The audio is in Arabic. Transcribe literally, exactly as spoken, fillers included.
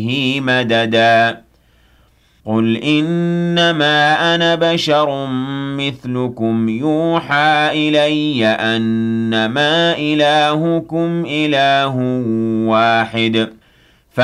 مَدَدًا قُلْ إِنَّمَا أَنَا بَشَرٌ مِثْلُكُمْ يُوحَىٰ إِلَيَّ أَنَّمَا إِلَٰهُكُمْ إِلَٰهٌ وَاحِدٌ